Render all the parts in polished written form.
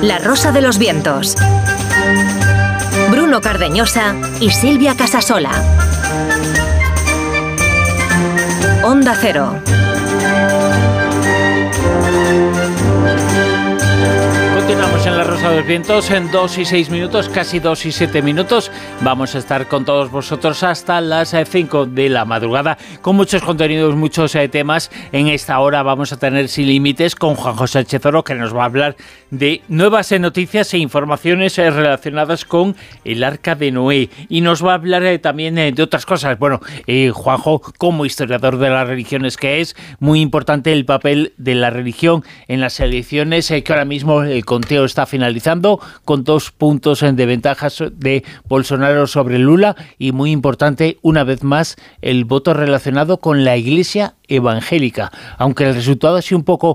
La Rosa de los Vientos. Bruno Cardeñosa y Silvia Casasola. Onda Cero. Continuamos en La Rosa de los Vientos en 2 y 6 minutos, casi 2 y 7 minutos. Vamos a estar con todos vosotros hasta las 5 de la madrugada con muchos contenidos, muchos temas. En esta hora vamos a tener Sin Límites con Juanjo Sánchez Oro, que nos va a hablar de nuevas noticias e informaciones relacionadas con el Arca de Noé. Y nos va a hablar también de otras cosas. Bueno, Juanjo, como historiador de las religiones que es, muy importante el papel de la religión en las elecciones, que ahora mismo el conteo está finalizando con 2 puntos de ventajas de Bolsonaro sobre Lula y, muy importante, una vez más, el voto relacionado con la Iglesia evangélica. Aunque el resultado ha sido un poco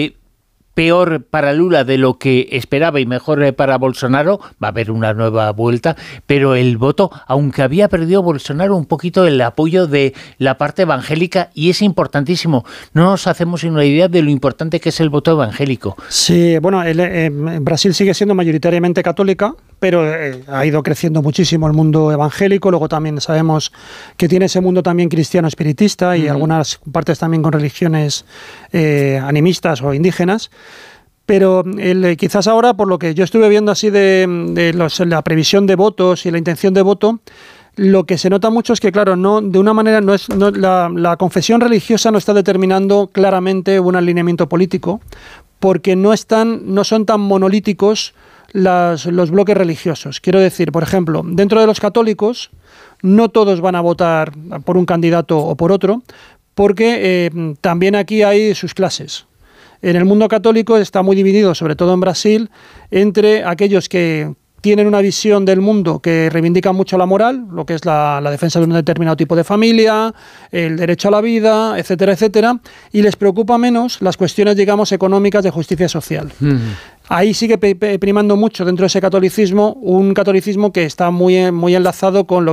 peor para Lula de lo que esperaba y mejor para Bolsonaro, va a haber una nueva vuelta, pero el voto, aunque había perdido Bolsonaro un poquito el apoyo de la parte evangélica, y es importantísimo, no nos hacemos una idea de lo importante que es el voto evangélico. Sí, bueno, Brasil sigue siendo mayoritariamente católica, pero ha ido creciendo muchísimo el mundo evangélico. Luego también sabemos que tiene ese mundo también cristiano espiritista y algunas partes también con religiones animistas o indígenas. Pero quizás ahora, por lo que yo estuve viendo así de la previsión de votos y la intención de voto, lo que se nota mucho es que, claro, de una manera la confesión religiosa no está determinando claramente un alineamiento político, porque no son tan monolíticos los bloques religiosos. Quiero decir, por ejemplo, dentro de los católicos no todos van a votar por un candidato o por otro, porque también aquí hay sus clases. En el mundo católico está muy dividido, sobre todo en Brasil, entre aquellos que tienen una visión del mundo que reivindica mucho la moral, lo que es la defensa de un determinado tipo de familia, el derecho a la vida, etcétera, etcétera, y les preocupa menos las cuestiones, digamos, económicas de justicia social. Ahí sigue primando mucho dentro de ese catolicismo, un catolicismo que está muy enlazado con lo